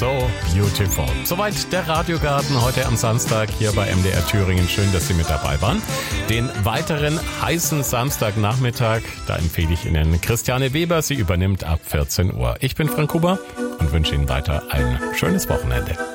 So beautiful. Soweit der Radiogarten heute am Samstag hier bei MDR Thüringen. Schön, dass Sie mit dabei waren. Den weiteren heißen Samstagnachmittag, da empfehle ich Ihnen Christiane Weber. Sie übernimmt ab 14 Uhr. Ich bin Frank Huber und wünsche Ihnen weiter ein schönes Wochenende.